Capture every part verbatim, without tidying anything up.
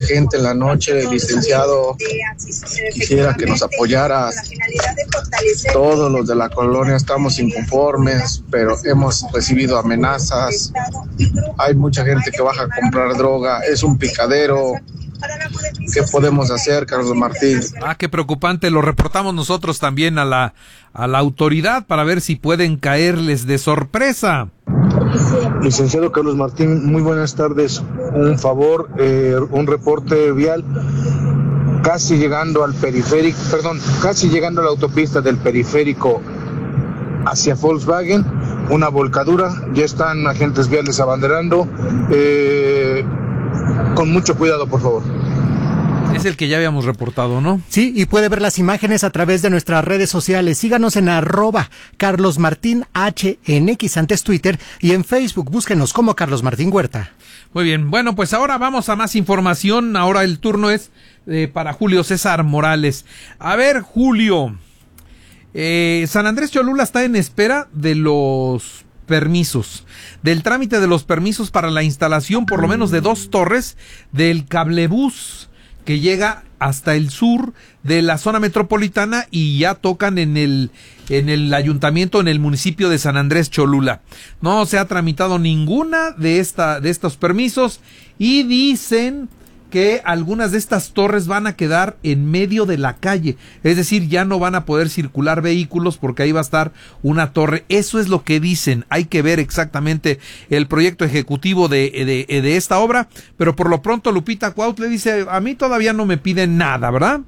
gente en la noche, licenciado, quisiera que nos apoyara. Todos los de la colonia estamos inconformes, pero hemos recibido amenazas. Hay mucha gente que baja a comprar droga, es un picadero. ¿Qué podemos hacer, Carlos Martín? Ah, qué preocupante. Lo reportamos nosotros también a la a la autoridad para ver si pueden caerles de sorpresa. Licenciado Carlos Martín, muy buenas tardes. Un favor, eh, un reporte vial. Casi llegando al periférico, perdón, casi llegando a la autopista del periférico hacia Volkswagen, una volcadura. Ya están agentes viales abanderando. Eh, con mucho cuidado, por favor. Es el que ya habíamos reportado, ¿no? Sí, y puede ver las imágenes a través de nuestras redes sociales. Síganos en arroba Carlos Martín H en X, antes Twitter, y en Facebook. Búsquenos como Carlos Martín Huerta. Muy bien, bueno, pues ahora vamos a más información. Ahora el turno es eh, para Julio César Morales. A ver, Julio, eh, San Andrés Cholula está en espera de los permisos, del trámite de los permisos para la instalación por lo menos de dos torres del cablebús que llega hasta el sur de la zona metropolitana y ya tocan en el en el ayuntamiento, en el municipio de San Andrés Cholula. No se ha tramitado ninguna de esta de estos permisos y dicen que algunas de estas torres van a quedar en medio de la calle, es decir, ya no van a poder circular vehículos porque ahí va a estar una torre. Eso es lo que dicen. Hay que ver exactamente el proyecto ejecutivo de, de, de esta obra, pero por lo pronto Lupita Cuautla dice, a mí todavía no me piden nada, ¿verdad?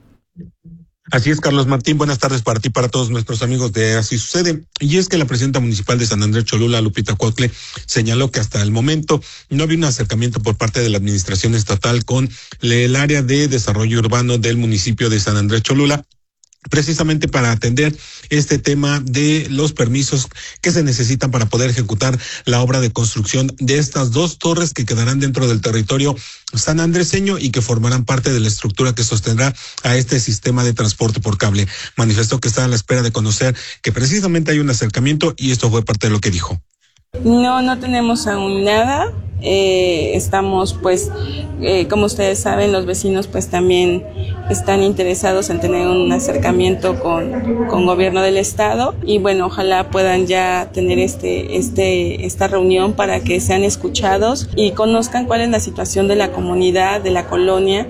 Así es, Carlos Martín, buenas tardes para ti y para todos nuestros amigos de Así Sucede. Y es que la presidenta municipal de San Andrés Cholula, Lupita Cuautle, señaló que hasta el momento no había un acercamiento por parte de la administración estatal con el área de desarrollo urbano del municipio de San Andrés Cholula, precisamente para atender este tema de los permisos que se necesitan para poder ejecutar la obra de construcción de estas dos torres que quedarán dentro del territorio sanandreseño y que formarán parte de la estructura que sostendrá a este sistema de transporte por cable. Manifestó que está a la espera de conocer que precisamente hay un acercamiento y esto fue parte de lo que dijo. No, no tenemos aún nada. Eh, estamos pues, eh, como ustedes saben, los vecinos pues también están interesados en tener un acercamiento con, con gobierno del estado y bueno, ojalá puedan ya tener este, este, esta reunión para que sean escuchados y conozcan cuál es la situación de la comunidad, de la colonia.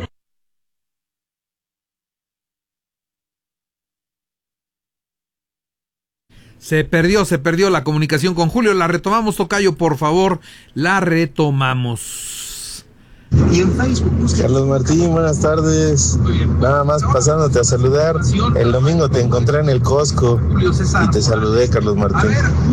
Se perdió, se perdió la comunicación con Julio. La retomamos, tocayo, por favor. La retomamos. Y en Facebook. Carlos Martín, buenas tardes. Nada más pasándote a saludar. El domingo te encontré en el Costco y te saludé, Carlos Martín.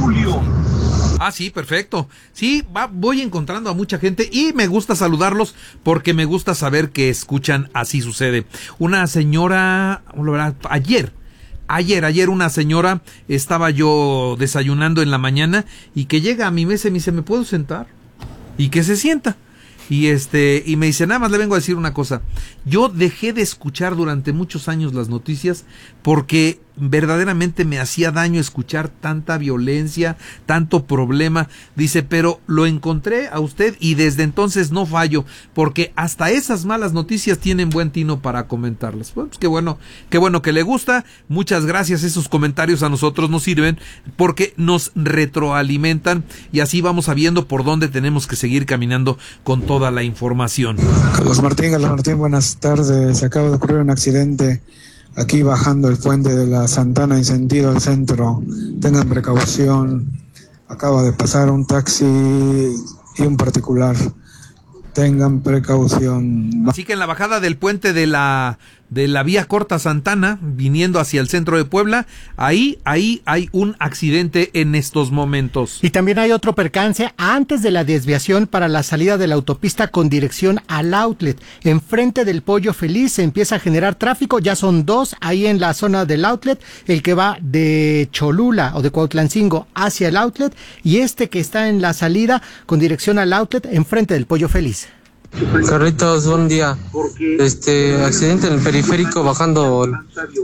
Ah, sí, perfecto. Sí, va, voy encontrando a mucha gente y me gusta saludarlos porque me gusta saber que escuchan Así Sucede. Una señora, ayer... Ayer, ayer una señora, estaba yo desayunando en la mañana y que llega a mi mesa y me dice, ¿me puedo sentar? Y que se sienta. Y este, y me dice, nada más le vengo a decir una cosa. Yo dejé de escuchar durante muchos años las noticias porque verdaderamente me hacía daño escuchar tanta violencia, tanto problema. Dice, pero lo encontré a usted y desde entonces no fallo, porque hasta esas malas noticias tienen buen tino para comentarlas. Bueno, pues qué bueno, qué bueno que le gusta. Muchas gracias, esos comentarios a nosotros nos sirven porque nos retroalimentan y así vamos sabiendo por dónde tenemos que seguir caminando con toda la información. Carlos Martín, Carlos Martín, buenas tardes. Acaba de ocurrir un accidente aquí bajando el puente de la Santana en sentido al centro. Tengan precaución. Acaba de pasar un taxi y un particular. Tengan precaución. Así que en la bajada del puente de la de la vía corta Santana, viniendo hacia el centro de Puebla, ahí, ahí hay un accidente en estos momentos. Y también hay otro percance antes de la desviación para la salida de la autopista con dirección al outlet. Enfrente del Pollo Feliz se empieza a generar tráfico, ya son dos ahí en la zona del outlet, el que va de Cholula o de Cuautlancingo hacia el outlet y este que está en la salida con dirección al outlet enfrente del Pollo Feliz. Carlitos, buen día. Este accidente en el periférico bajando el,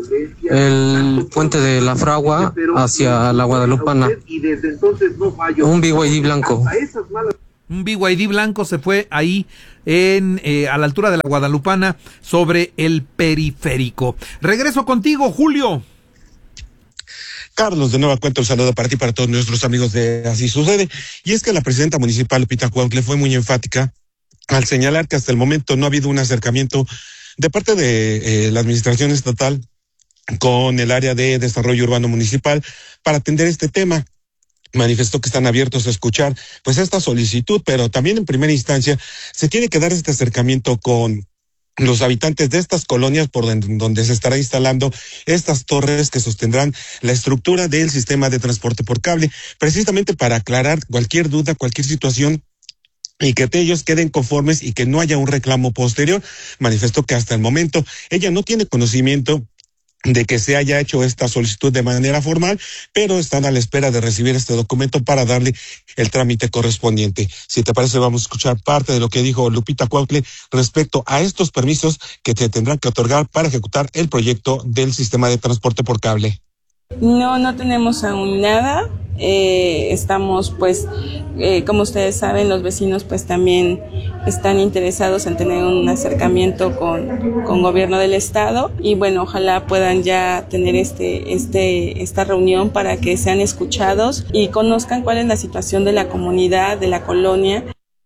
el puente de la Fragua hacia la Guadalupana. Un B Y D blanco. Un B Y D blanco se fue ahí en eh, a la altura de la Guadalupana sobre el periférico. Regreso contigo, Julio. Carlos, de nueva cuenta un saludo para ti y para todos nuestros amigos de Así Sucede. Y es que la presidenta municipal, Lupita Cuautle, fue muy enfática al señalar que hasta el momento no ha habido un acercamiento de parte de eh, la administración estatal con el área de desarrollo urbano municipal para atender este tema. Manifestó que están abiertos a escuchar pues esta solicitud, pero también en primera instancia se tiene que dar este acercamiento con los habitantes de estas colonias por donde se estará instalando estas torres que sostendrán la estructura del sistema de transporte por cable, precisamente para aclarar cualquier duda, cualquier situación y que ellos queden conformes y que no haya un reclamo posterior. Manifestó que hasta el momento ella no tiene conocimiento de que se haya hecho esta solicitud de manera formal, pero están a la espera de recibir este documento para darle el trámite correspondiente. Si te parece, vamos a escuchar parte de lo que dijo Lupita Cuautle respecto a estos permisos que se tendrán que otorgar para ejecutar el proyecto del sistema de transporte por cable. No, no tenemos aún nada. Eh, estamos, pues, eh, como ustedes saben, los vecinos, pues, también están interesados en tener un acercamiento con, con gobierno del estado y, bueno, ojalá puedan ya tener este, este, esta reunión para que sean escuchados y conozcan cuál es la situación de la comunidad, de la colonia.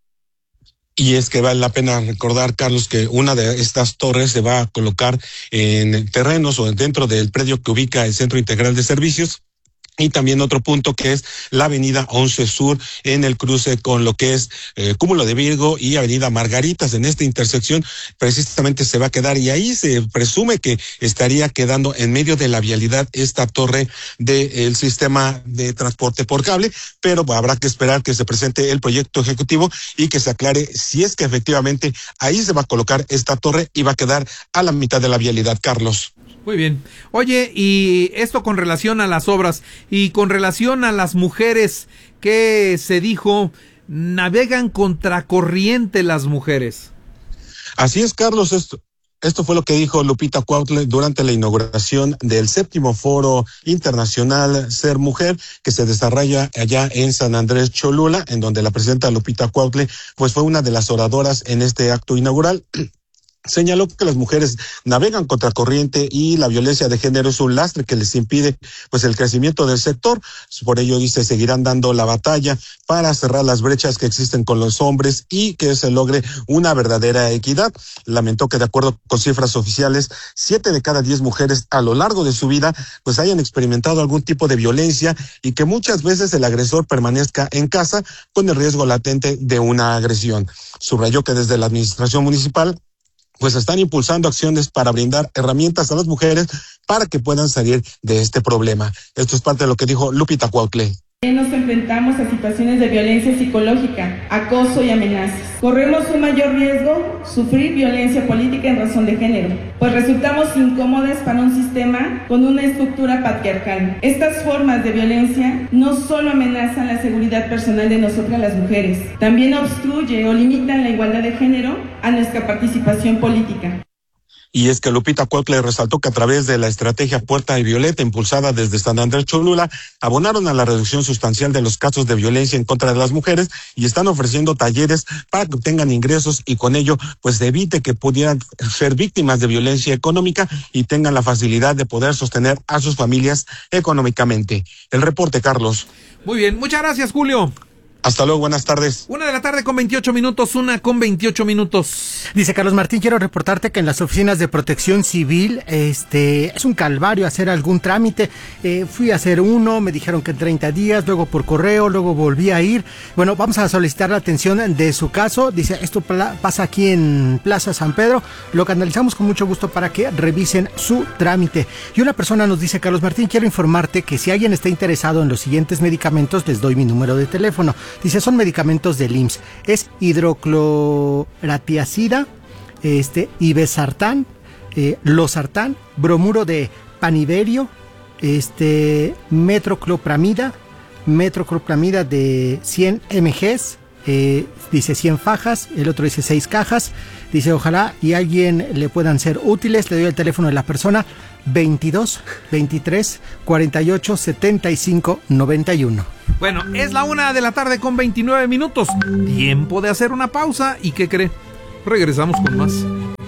Y es que vale la pena recordar, Carlos, que una de estas torres se va a colocar en terrenos o dentro del predio que ubica el Centro Integral de Servicios. Y también otro punto que es la avenida once Sur en el cruce con lo que es eh, Cúmulo de Virgo y avenida Margaritas. En esta intersección precisamente se va a quedar y ahí se presume que estaría quedando en medio de la vialidad esta torre del sistema de transporte por cable, pero habrá que esperar que se presente el proyecto ejecutivo y que se aclare si es que efectivamente ahí se va a colocar esta torre y va a quedar a la mitad de la vialidad, Carlos. Muy bien. Oye, y esto con relación a las obras y con relación a las mujeres, ¿qué se dijo? Navegan contracorriente las mujeres. Así es, Carlos. Esto, esto fue lo que dijo Lupita Cuautle durante la inauguración del séptimo Foro Internacional Ser Mujer, que se desarrolla allá en San Andrés Cholula, en donde la presidenta Lupita Cuautle pues fue una de las oradoras en este acto inaugural. Señaló que las mujeres navegan contracorriente y la violencia de género es un lastre que les impide pues el crecimiento del sector. Por ello, dice, seguirán dando la batalla para cerrar las brechas que existen con los hombres y que se logre una verdadera equidad. Lamentó que de acuerdo con cifras oficiales, siete de cada diez mujeres a lo largo de su vida pues hayan experimentado algún tipo de violencia y que muchas veces el agresor permanezca en casa con el riesgo latente de una agresión. Subrayó que desde la administración municipal pues están impulsando acciones para brindar herramientas a las mujeres para que puedan salir de este problema. Esto es parte de lo que dijo Lupita Cuautle. Nos enfrentamos a situaciones de violencia psicológica, acoso y amenazas. Corremos un mayor riesgo, sufrir violencia política en razón de género, pues resultamos incómodas para un sistema con una estructura patriarcal. Estas formas de violencia no solo amenazan la seguridad personal de nosotras las mujeres, también obstruye o limitan la igualdad de género a nuestra participación política. Y es que Lupita Cuautle resaltó que a través de la estrategia Puerta y Violeta impulsada desde San Andrés Cholula, abonaron a la reducción sustancial de los casos de violencia en contra de las mujeres y están ofreciendo talleres para que obtengan ingresos y con ello pues evite que pudieran ser víctimas de violencia económica y tengan la facilidad de poder sostener a sus familias económicamente. El reporte, Carlos. Muy bien, muchas gracias, Julio. Hasta luego, buenas tardes. Una de la tarde con veintiocho minutos, una con veintiocho minutos. Dice Carlos Martín, quiero reportarte que en las oficinas de protección civil, este, es un calvario hacer algún trámite. Eh, fui a hacer uno, me dijeron que en treinta días, luego por correo, luego volví a ir. Bueno, vamos a solicitar la atención de su caso. Dice, esto pasa aquí en Plaza San Pedro. Lo canalizamos con mucho gusto para que revisen su trámite. Y una persona nos dice, Carlos Martín, quiero informarte que si alguien está interesado en los siguientes medicamentos, les doy mi número de teléfono. Dice, son medicamentos del I M S S. Es hidrocloratiazida, este, ibesartán, eh, losartán, bromuro de paniverio, este, metroclopramida, metroclopramida de cien miligramos, eh, dice cien fajas, el otro dice seis cajas. Dice, ojalá y alguien le puedan ser útiles. Le doy el teléfono de la persona, veintidós, veintitrés, cuarenta y ocho, setenta y cinco, noventa y uno. Bueno, es la una de la tarde con veintinueve minutos. Tiempo de hacer una pausa. ¿Y qué cree? Regresamos con más.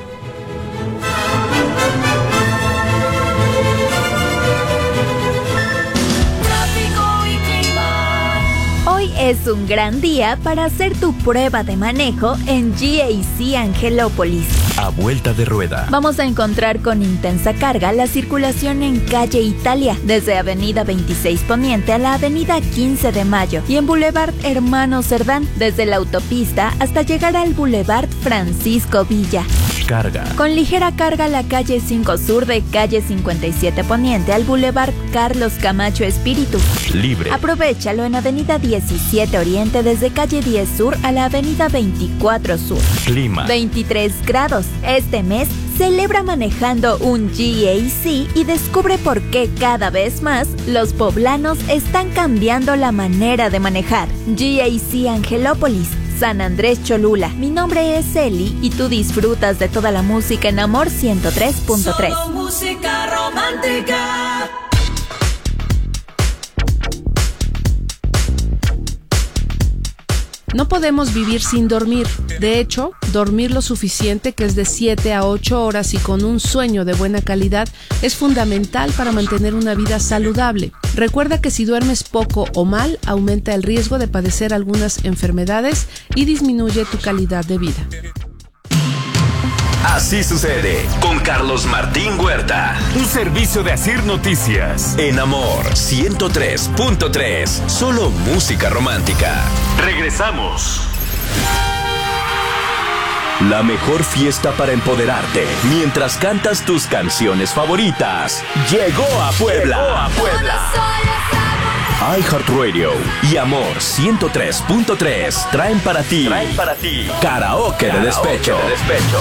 Hoy es un gran día para hacer tu prueba de manejo en G A C Angelópolis. A vuelta de rueda. Vamos a encontrar con intensa carga la circulación en calle Italia, desde Avenida veintiséis Poniente a la Avenida quince de Mayo y en Boulevard Hermano Cerdán, desde la autopista hasta llegar al Boulevard Francisco Villa. Carga. Con ligera carga la calle cinco Sur de calle cincuenta y siete Poniente al Boulevard Carlos Camacho Espíritu. Libre. Aprovechalo en Avenida diecisiete Oriente desde calle diez Sur a la Avenida veinticuatro Sur. Clima. veintitrés grados. Este mes celebra manejando un G A C y descubre por qué cada vez más los poblanos están cambiando la manera de manejar. G A C Angelópolis, San Andrés Cholula. Mi nombre es Eli y tú disfrutas de toda la música en Amor ciento tres punto tres. Solo música romántica. No podemos vivir sin dormir. De hecho, dormir lo suficiente, que es de siete a ocho horas y con un sueño de buena calidad, es fundamental para mantener una vida saludable. Recuerda que si duermes poco o mal, aumenta el riesgo de padecer algunas enfermedades y disminuye tu calidad de vida. Así sucede con Carlos Martín Huerta. Un servicio de Asir Noticias. En Amor ciento tres punto tres. Solo música romántica. Regresamos. La mejor fiesta para empoderarte mientras cantas tus canciones favoritas. Llegó a Puebla. Llegó a Puebla. iHeartRadio y Amor ciento tres punto tres traen para ti. Traen para ti. Karaoke, Karaoke de despecho. De despecho.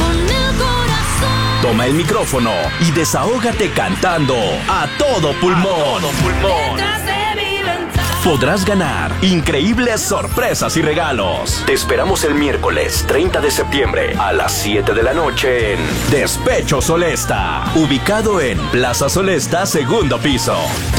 Toma el micrófono y desahógate cantando a todo pulmón. A todo pulmón. Podrás ganar increíbles sorpresas y regalos. Te esperamos el miércoles treinta de septiembre a las siete de la noche en Despecho Solesta, ubicado en Plaza Solesta, segundo piso.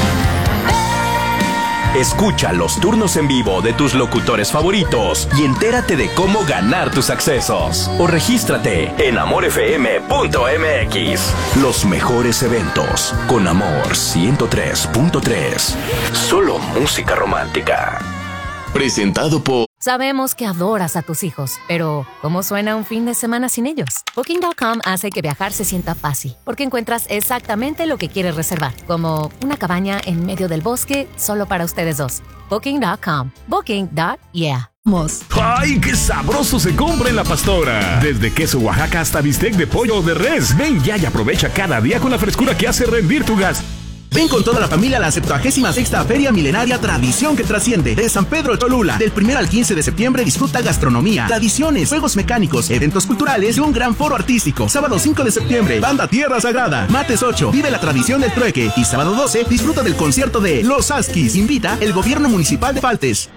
Escucha los turnos en vivo de tus locutores favoritos y entérate de cómo ganar tus accesos. O regístrate en amor f m punto m x. Los mejores eventos con Amor ciento tres punto tres. Solo música romántica. Presentado por... Sabemos que adoras a tus hijos, pero ¿cómo suena un fin de semana sin ellos? Booking punto com hace que viajar se sienta fácil, porque encuentras exactamente lo que quieres reservar, como una cabaña en medio del bosque solo para ustedes dos. Booking punto com. Booking punto yeah. ¡Ay, qué sabroso se compra en La Pastora! Desde queso Oaxaca hasta bistec de pollo o de res. Ven ya y aprovecha cada día con la frescura que hace rendir tu gas. Ven con toda la familia a la septuagésima sexta Feria Milenaria Tradición que Trasciende de San Pedro Cholula. Del primero al quince de septiembre disfruta gastronomía, tradiciones, juegos mecánicos, eventos culturales y un gran foro artístico. Sábado cinco de septiembre, Banda Tierra Sagrada. Martes ocho, vive la tradición del trueque. Y sábado doce, disfruta del concierto de Los Askis. Invita el Gobierno Municipal de Faltes.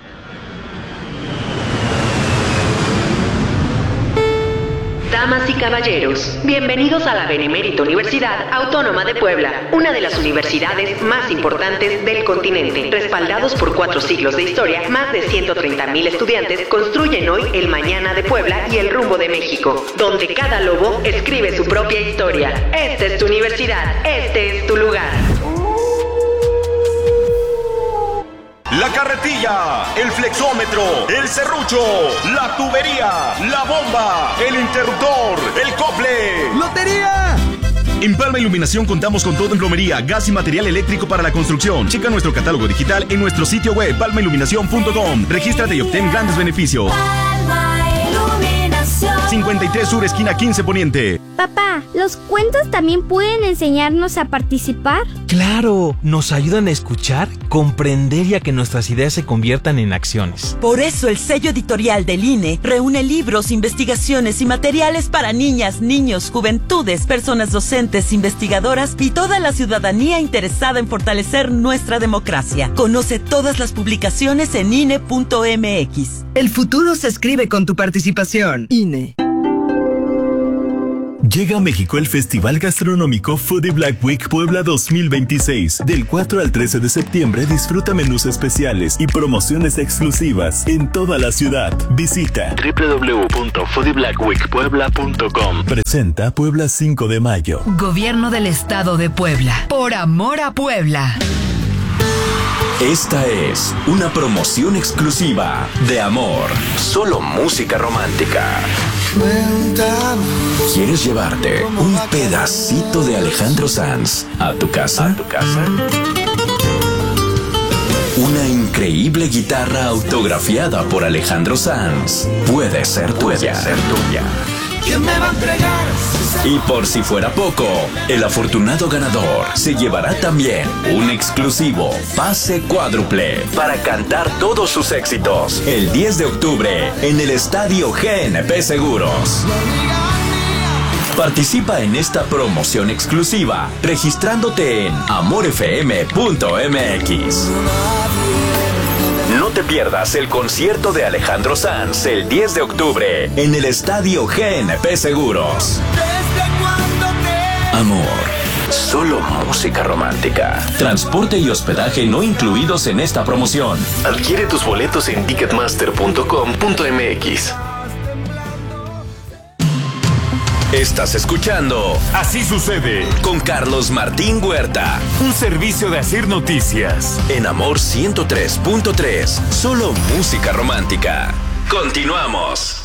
Damas y caballeros, bienvenidos a la Benemérita Universidad Autónoma de Puebla, una de las universidades más importantes del continente. Respaldados por cuatro siglos de historia, más de ciento treinta mil estudiantes construyen hoy el mañana de Puebla y el rumbo de México, donde cada lobo escribe su propia historia. Esta es tu universidad, este es tu lugar. La carretilla, el flexómetro, el serrucho, la tubería, la bomba, el interruptor, el cofle. ¡Lotería! En Palma Iluminación contamos con todo en plomería, gas y material eléctrico para la construcción. Checa nuestro catálogo digital en nuestro sitio web palma iluminación punto com. Regístrate y obtén grandes beneficios. Palma Iluminación. cincuenta y tres Sur, esquina quince Poniente. Papá, ¿los cuentos también pueden enseñarnos a participar? ¡Claro! Nos ayudan a escuchar, comprender y a que nuestras ideas se conviertan en acciones. Por eso el sello editorial del I N E reúne libros, investigaciones y materiales para niñas, niños, juventudes, personas docentes, investigadoras y toda la ciudadanía interesada en fortalecer nuestra democracia. Conoce todas las publicaciones en I N E punto m x. El futuro se escribe con tu participación. I N E. Llega a México el Festival Gastronómico Foodie Black Week Puebla dos mil veintiséis. Del cuatro al trece de septiembre disfruta menús especiales y promociones exclusivas en toda la ciudad. Visita doble u doble u doble u punto foodie black week puebla punto com. Presenta Puebla cinco de mayo. Gobierno del Estado de Puebla. Por amor a Puebla. Esta es una promoción exclusiva de Amor. Solo música romántica. ¿Quieres llevarte un pedacito de Alejandro Sanz a tu casa? ¿A tu casa? Una increíble guitarra autografiada por Alejandro Sanz puede ser tuya. Puede ser tuya. ¿Quién me va a entregar? Y por si fuera poco, el afortunado ganador se llevará también un exclusivo pase cuádruple para cantar todos sus éxitos el diez de octubre en el Estadio G N P Seguros. Participa en esta promoción exclusiva registrándote en amor f m punto m x. No te pierdas el concierto de Alejandro Sanz el diez de octubre en el Estadio G N P Seguros. Amor, solo música romántica. Transporte y hospedaje no incluidos en esta promoción. Adquiere tus boletos en ticketmaster punto com punto m x. Estás escuchando Así Sucede con Carlos Martín Huerta, un servicio de Asir Noticias. En Amor ciento tres punto tres, solo música romántica. Continuamos.